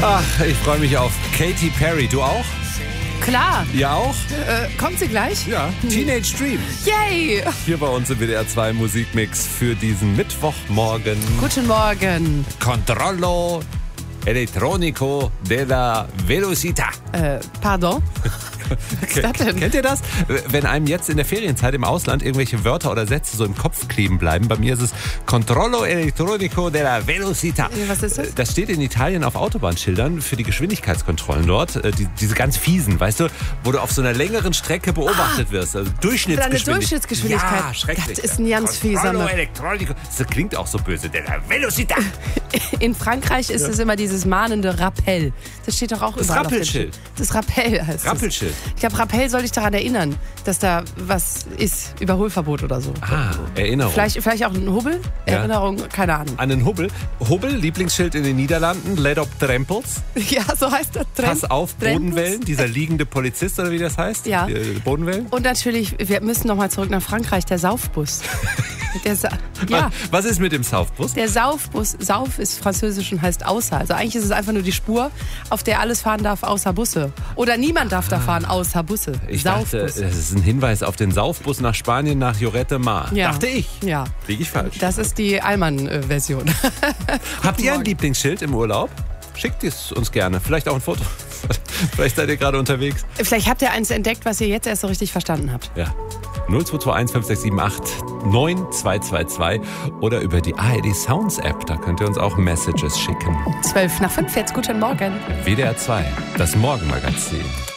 Ach, ich freue mich auf Katy Perry. Du auch? Klar. Ja auch? Kommt sie gleich? Ja. Teenage Dream. Yay! Hier bei uns im WDR 2 Musikmix für diesen Mittwochmorgen. Guten Morgen. Controllo elettronico della velocità. Pardon? Was ist das denn? Kennt ihr das? Wenn einem jetzt in der Ferienzeit im Ausland irgendwelche Wörter oder Sätze so im Kopf kleben bleiben, bei mir ist es Controllo elettronico della velocità. Was ist das? Das steht in Italien auf Autobahnschildern für die Geschwindigkeitskontrollen dort. Diese ganz fiesen, weißt du, wo du auf so einer längeren Strecke beobachtet wirst. Also Durchschnittsgeschwindigkeit. Deine Durchschnittsgeschwindigkeit. Ja, schrecklich. Das ist ein ganz fieser. Controllo elettronico. Das klingt auch so böse. Della velocità. In Frankreich ist es immer dieses mahnende Rappel. Das steht doch auch Das überall auf dem Rappelschild. Schild. Das Rappel heißt es. Rappelschild. Ich glaube, Rappel soll dich daran erinnern, dass da was ist. Überholverbot oder so. Ah, Erinnerung. Vielleicht auch ein Hubbel? Ja. Erinnerung? Keine Ahnung. An den Hubbel. Hubbel, Lieblingsschild in den Niederlanden. Let up Trempels. Ja, so heißt das. Pass auf, Bodenwellen. Dieser liegende Polizist oder wie das heißt. Ja. Bodenwellen. Und natürlich, wir müssen nochmal zurück nach Frankreich, der Saufbus. Ja, Was ist mit dem Saufbus? der Saufbus, Sauf ist französisch und heißt außer. Also eigentlich ist es einfach nur die Spur, auf der alles fahren darf außer Busse. Oder niemand darf da fahren außer Busse. Ich dachte, Saufbus. das ist ein Hinweis auf den Saufbus nach Spanien, nach Lloret de Mar. Ja. Dachte ich. Ja, Liege ich falsch. das ist die Allmann-Version. Habt ihr ein Morgen. Lieblingsschild im Urlaub? Schickt es uns gerne. Vielleicht auch ein Foto. Vielleicht seid ihr gerade unterwegs. Vielleicht habt ihr eins entdeckt, was ihr jetzt erst so richtig verstanden habt. Ja. 0221 5678 9222 oder über die ARD Sounds App. Da könnt ihr uns auch Messages schicken. 12 nach 5, jetzt guten Morgen. WDR 2, das Morgenmagazin.